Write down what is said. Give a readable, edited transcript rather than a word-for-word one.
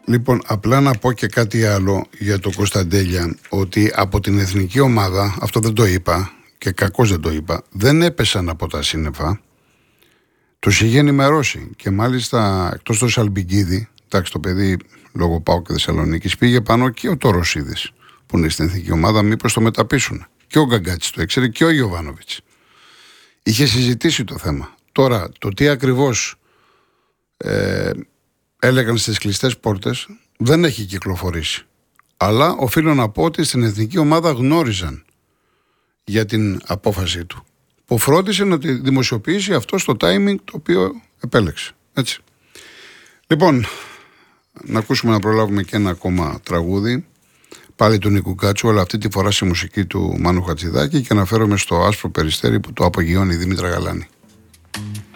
Λοιπόν, απλά να πω και κάτι άλλο για το Κωνσταντέλια, ότι από την εθνική ομάδα, αυτό δεν το είπα και κακώς δεν το είπα, δεν έπεσαν από τα σύννεφα. Τους είχε ενημερώσει και μάλιστα εκτός του Σαλμπιγκίδη, εντάξει, το παιδί λόγω ΠΑΟΚ και Θεσσαλονίκης, πήγε πάνω και ο Τωροσίδης που είναι στην εθνική ομάδα, μήπως το μεταπίσουν. Και ο Γκαγκάτσης το ήξερε και ο Γιοβάνοβιτς. Είχε συζητήσει το θέμα. Τώρα, το τι ακριβώς έλεγαν στις κλειστές πόρτες δεν έχει κυκλοφορήσει. Αλλά οφείλω να πω ότι στην εθνική ομάδα γνώριζαν για την απόφαση του, που φρόντισε να τη δημοσιοποιήσει αυτό στο timing το οποίο επέλεξε. Έτσι. Λοιπόν, να ακούσουμε, να προλάβουμε και ένα ακόμα τραγούδι, πάλι του Νίκου Κάτσου, αλλά αυτή τη φορά σε μουσική του Μάνου Χατζηδάκη, και αναφέρομαι στο Άσπρο Περιστέρι που το απογειώνει η Δήμητρα Γαλάνη.